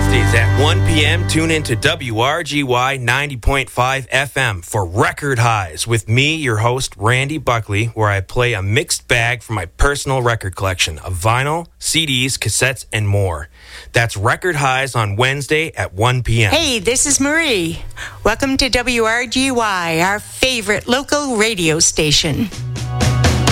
Wednesdays at 1 p.m., tune into WRGY 90.5 FM for Record Highs with me, your host, Randy Buckley, where I play a mixed bag from my personal record collection of vinyl, CDs, cassettes, and more. That's Record Highs on Wednesday at 1 p.m. Hey, this is Marie. Welcome to WRGY, our favorite local radio station.